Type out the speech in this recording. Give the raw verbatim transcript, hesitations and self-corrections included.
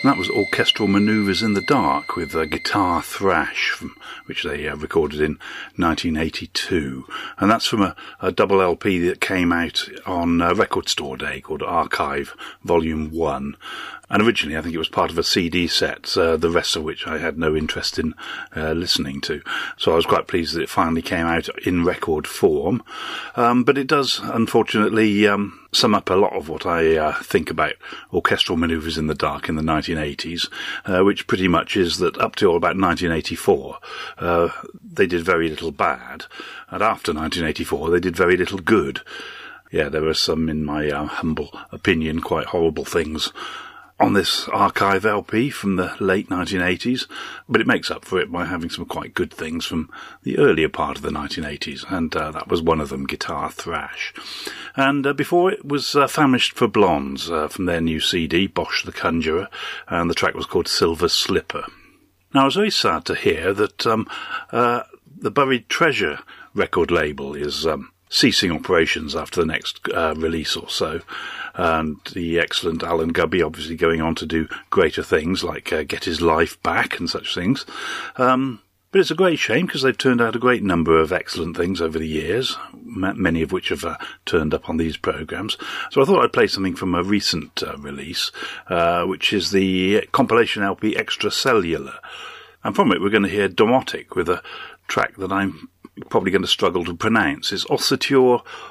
That was Orchestral Manoeuvres in the Dark with uh, Guitar Thrash, from, which they uh, recorded in nineteen eighty-two. And that's from a, a double L P that came out on uh, Record Store Day called Archive Volume one. And originally I think it was part of a C D set, uh, the rest of which I had no interest in uh, listening to. So I was quite pleased that it finally came out in record form. Um, but it does, unfortunately, um, sum up a lot of what I uh, think about Orchestral Manoeuvres in the Dark in the nineteen eighties, uh, which pretty much is that up till about nineteen eighty-four, uh, they did very little bad, and after nineteen eighty-four, they did very little good. Yeah, there were some, in my uh, humble opinion, quite horrible things on this archive L P from the late nineteen eighties, but it makes up for it by having some quite good things from the earlier part of the nineteen eighties, and uh, that was one of them, Guitar Thrash. And uh, before it was uh, Famished for Blondes uh, from their new C D, Bosch the Conjurer, and the track was called Silver Slipper. Now, I was very sad to hear that um, uh, the Buried Treasure record label is um, ceasing operations after the next uh, release or so. And the excellent Alan Gubby obviously going on to do greater things like uh, Get His Life Back and such things. Um, but it's a great shame because they've turned out a great number of excellent things over the years, m- many of which have uh, turned up on these programmes. So I thought I'd play something from a recent uh, release, uh, which is the compilation L P Extracellular. And from it we're going to hear Domotic with a track that I'm probably going to struggle to pronounce. It's Ossature